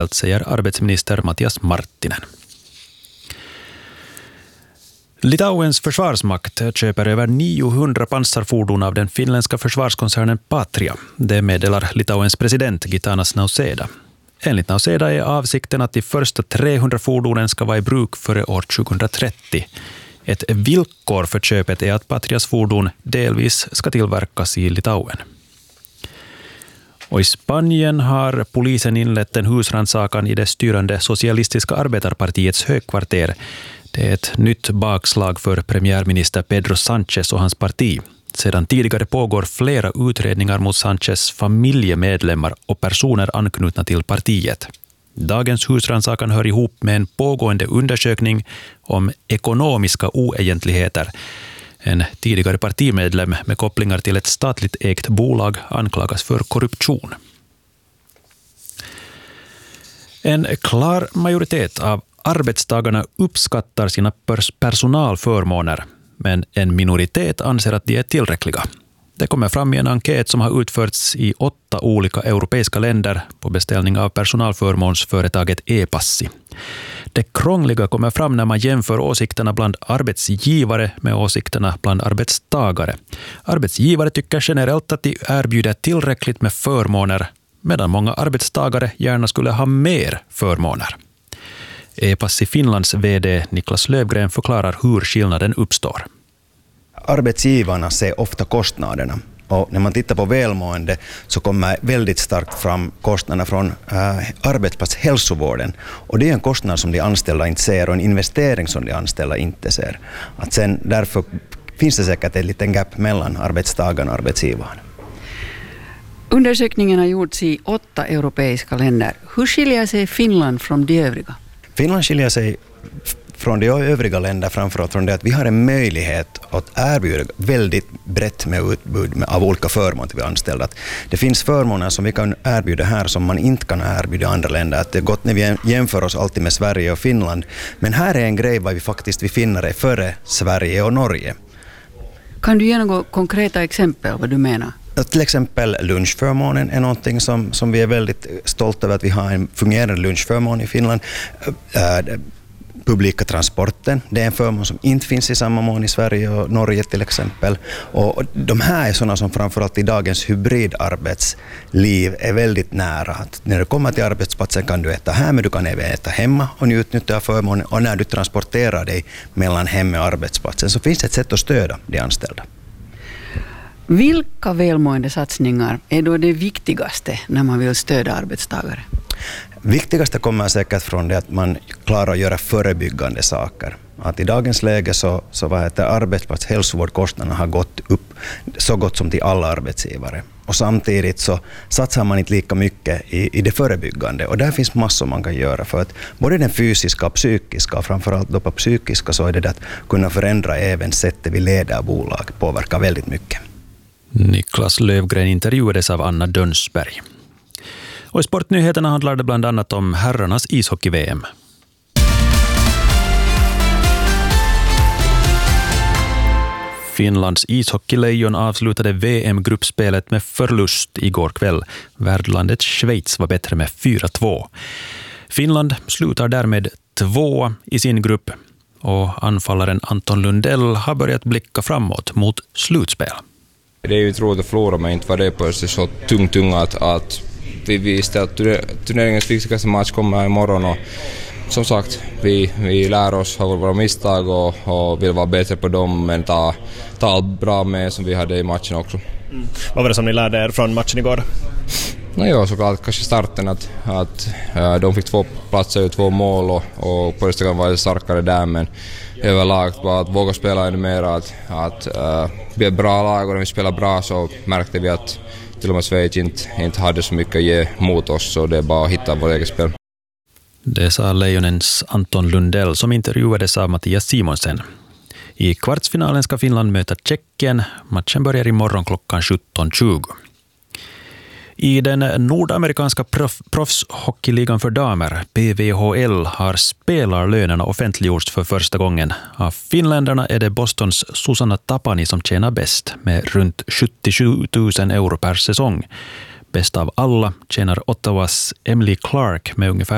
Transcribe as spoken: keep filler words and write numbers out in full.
säger arbetsminister Matias Marttinen. Litauens försvarsmakt köper över niohundra pansarfordon av den finländska försvarskoncernen Patria. Det meddelar Litauens president Gitanas Nausėda. Enligt Nausėda är avsikten att de första trehundra fordonen ska vara i bruk före år tjugohundratrettio. Ett villkor för köpet är att Patrias fordon delvis ska tillverkas i Litauen. Och i Spanien har polisen inlett en husrannsakan i det styrande socialistiska arbetarpartiets högkvarter. Det är ett nytt bakslag för premiärminister Pedro Sánchez och hans parti. Sedan tidigare pågår flera utredningar mot Sánchez familjemedlemmar och personer anknutna till partiet. Dagens husrannsakan hör ihop med en pågående undersökning om ekonomiska oegentligheter. En tidigare partimedlem med kopplingar till ett statligt ägt bolag anklagas för korruption. En klar majoritet av arbetstagarna uppskattar sina pers- personalförmåner, men en minoritet anser att de är tillräckliga. Det kommer fram i en enkät som har utförts i åtta olika europeiska länder på beställning av personalförmånsföretaget E-passi. Det krångliga kommer fram när man jämför åsikterna bland arbetsgivare med åsikterna bland arbetstagare. Arbetsgivare tycker generellt att de erbjuder tillräckligt med förmåner, medan många arbetstagare gärna skulle ha mer förmåner. E-passi Finlands vd Niklas Lövgren förklarar hur skillnaden uppstår. Arbetsgivarna ser ofta kostnaderna, och när man tittar på välmående så kommer väldigt starkt fram kostnaderna från äh, arbetsplatshälsovården, och det är en kostnad som de anställda inte ser och en investering som de anställda inte ser. Att sen, därför finns det säkert ett litet gap mellan arbetstagarna och arbetsgivaren. Undersökningen har gjorts i åtta europeiska länder. Hur skiljer sig Finland från de övriga? Finland skiljer sig från de övriga länder framförallt från det att vi har en möjlighet att erbjuda väldigt brett med utbud av olika förmåner till vi anställda. Det finns förmåner som vi kan erbjuda här som man inte kan erbjuda i andra länder. Att det är gott när vi jämför oss alltid med Sverige och Finland, men här är en grej vad vi faktiskt vi finner är före Sverige och Norge. Kan du ge några konkreta exempel vad du menar? Till exempel lunchförmånen är någonting som, som vi är väldigt stolta över, att vi har en fungerande lunchförmån i Finland. Äh, publika transporten, det är en förmån som inte finns i samma mån i Sverige och Norge till exempel. Och de här är sådana som framförallt i dagens hybridarbetsliv är väldigt nära. Att när du kommer till arbetsplatsen kan du äta här, men du kan även äta hemma och njuta av förmånen. Och när du transporterar dig mellan hem och arbetsplatsen så finns det ett sätt att stödja de anställda. Vilka välmående satsningar är då det viktigaste när man vill stödja arbetstagare? Viktigaste kommer säkert från det att man klarar att göra förebyggande saker. Att i dagens läge så, så vad heter arbetsplatshälsovårdskostnaderna har gått upp så gott som till alla arbetsgivare. Och samtidigt så satsar man inte lika mycket i, i det förebyggande. Och där finns massor man kan göra för att både den fysiska och psykiska, och framförallt då på psykiska, så är det att kunna förändra även sättet vi leder bolag påverkar väldigt mycket. Niklas Lövgren intervjuades av Anna Dönsberg. Och i sportnyheterna handlar det bland annat om herrarnas ishockey-V M. Finlands ishockeylejon avslutade V M-gruppspelet med förlust igår kväll. Värdlandet Schweiz var bättre med fyra två. Finland slutar därmed två i sin grupp, och anfallaren Anton Lundell har börjat blicka framåt mot slutspel. Det är ju tråkigt att förlora, men inte var det plötsligt så tungt tunga att, att vi visste att turneringens viktigaste match kommer imorgon, och som sagt, vi, vi lär oss av våra misstag och, och vill vara bättre på dem, men ta, ta allt bra med som vi hade i matchen också. Mm. Vad var det som ni lärde er från matchen igår? No, ja, såklart kanske starten att, att äh, de fick två platser och två mål, och, och på det var det starkare där, men överlag bara att våga spela ännu mer, att, att äh, bli ett bra lag, och när vi spelar bra så märkte vi att till och med Schweiz inte, inte hade så mycket att ge mot oss, så det är bara att hitta vårt eget spel. Det sa Lejonens Anton Lundell som intervjuades av Mattias Simonsen. I kvartsfinalen ska Finland möta Tjeckien. Matchen börjar imorgon klockan sjutton tjugo. I den nordamerikanska proff, proffshockeyligan för damer, P V H L, har spelarlönerna offentliggjorts för första gången. Av finländarna är det Bostons Susanna Tapani som tjänar bäst, med runt sjuttiosju tusen euro per säsong. Bäst av alla tjänar Ottawas Emily Clark med ungefär